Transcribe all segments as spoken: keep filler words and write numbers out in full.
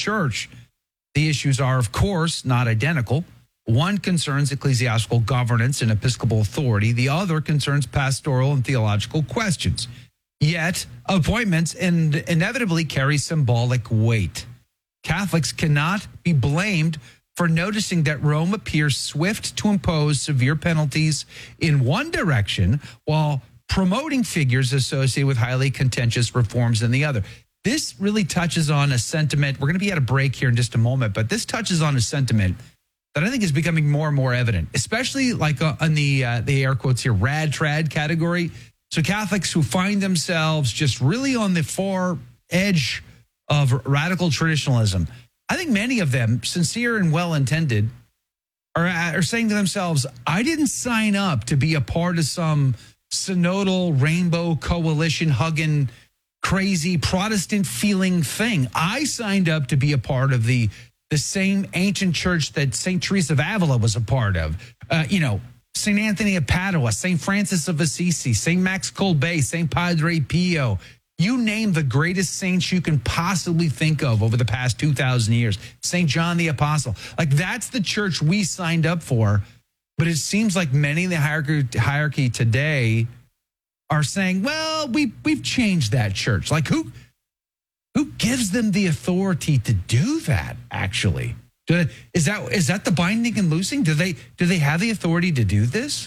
church. The issues are, of course, not identical. One concerns ecclesiastical governance and episcopal authority. The other concerns pastoral and theological questions. Yet, appointments in- inevitably carry symbolic weight. Catholics cannot be blamed for noticing that Rome appears swift to impose severe penalties in one direction while promoting figures associated with highly contentious reforms in the other. This really touches on a sentiment. We're going to be at a break here in just a moment, but this touches on a sentiment that I think is becoming more and more evident, especially like uh, on the, uh, the air quotes here, rad trad category. So Catholics who find themselves just really on the far edge of radical traditionalism. I think many of them, sincere and well-intended, are, are saying to themselves, I didn't sign up to be a part of some synodal rainbow coalition hugging crazy Protestant feeling thing. I signed up to be a part of the the same ancient church that Saint Teresa of Avila was a part of. Uh, you know, Saint Anthony of Padua, Saint Francis of Assisi, Saint Max Kolbe, Saint Padre Pio. You name the greatest saints you can possibly think of over the past two thousand years. Saint John the Apostle. Like, that's the church we signed up for. But it seems like many in the hierarchy, hierarchy today are saying, well, we, we've changed that church. Like, who who gives them the authority to do that, actually? Do, is that is that the binding and loosing? Do they do they have the authority to do this?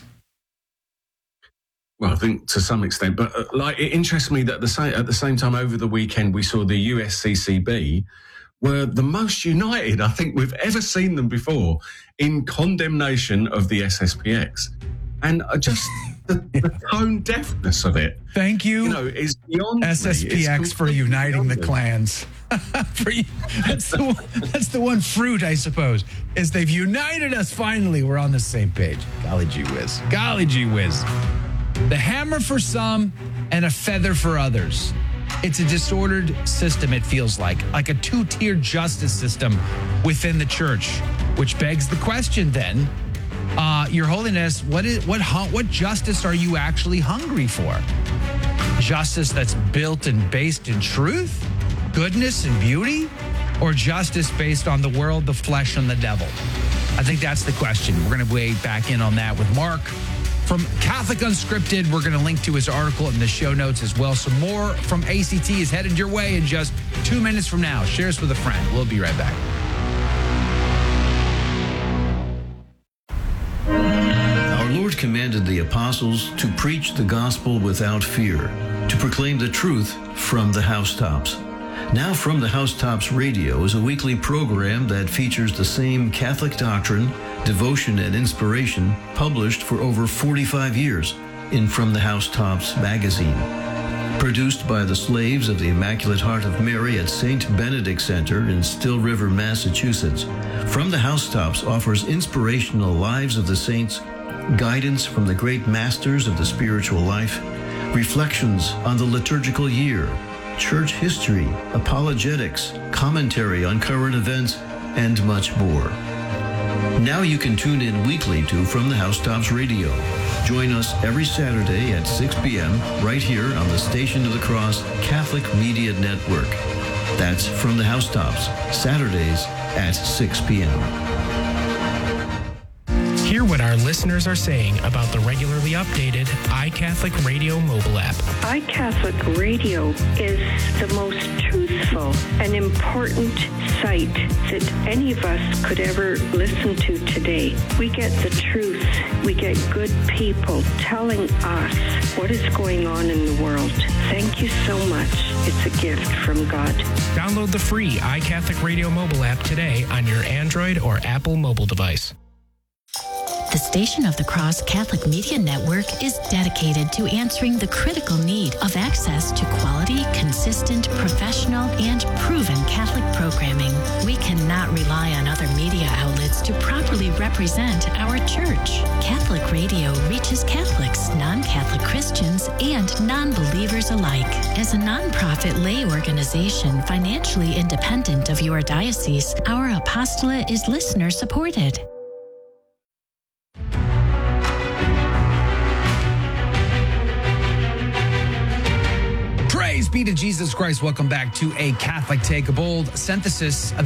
Well, I think to some extent, but uh, like it interests me that the same, at the same time over the weekend we saw the U S C C B were the most united I think we've ever seen them before in condemnation of the S S P X, and uh, just the, the tone deafness of it. Thank you. You know, is beyond S S P X for uniting the clans. for you, that's the one, that's the one fruit, I suppose, is they've united us. Finally, we're on the same page. Golly gee whiz. Golly gee whiz. The hammer for some and a feather for others. It's a disordered system, it feels like, like a two-tiered justice system within the church, which begs the question then, uh, Your Holiness, what is what what justice are you actually hungry for? Justice that's built and based in truth, goodness and beauty, or justice based on the world, the flesh, and the devil? I think that's the question. We're going to weigh back in on that with Mark from Catholic Unscripted. We're going to link to his article in the show notes as well. So more from A C T is headed your way in just two minutes from now. Share us with a friend. We'll be right back. Our Lord commanded the apostles to preach the gospel without fear, to proclaim the truth from the housetops. Now From the Housetops Radio is a weekly program that features the same Catholic doctrine, devotion, and inspiration published for over forty-five years in From the Housetops magazine. Produced by the slaves of the Immaculate Heart of Mary at Saint Benedict Center in Still River, Massachusetts, From the Housetops offers inspirational lives of the saints, guidance from the great masters of the spiritual life, reflections on the liturgical year, church history, apologetics, commentary on current events, and much more. Now you can tune in weekly to From the Housetops Radio. Join us every Saturday at six p.m. right here on the Station of the Cross Catholic Media Network. That's From the Housetops, Saturdays at six p.m. Hear what our listeners are saying about the regularly updated iCatholic Radio mobile app. iCatholic Radio is the most truthful and important site that any of us could ever listen to today. We get the truth. We get good people telling us what is going on in the world. Thank you so much. It's a gift from God. Download the free iCatholic Radio mobile app today on your Android or Apple mobile device. The Station of the Cross Catholic Media Network is dedicated to answering the critical need of access to quality, consistent, professional, and proven Catholic programming. We cannot rely on other media outlets to properly represent our church. Catholic Radio reaches Catholics, non-Catholic Christians, and non-believers alike. As a nonprofit lay organization financially independent of your diocese, our apostolate is listener-supported. Praise be to Jesus Christ. Welcome back to A Catholic Take, a bold synthesis of